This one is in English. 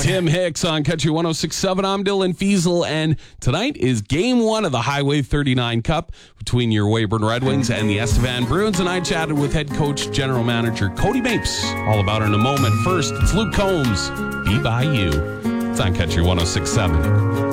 Tim Hicks on Country 106.7. I'm Dylan Fiesel, and tonight is Game 1 of the Highway 39 Cup between your Weyburn Red Wings and the Estevan Bruins, and I chatted with head coach, general manager Cody Mapes. All about it in a moment. First, it's Luke Combs, Be By You. It's on Country 106.7.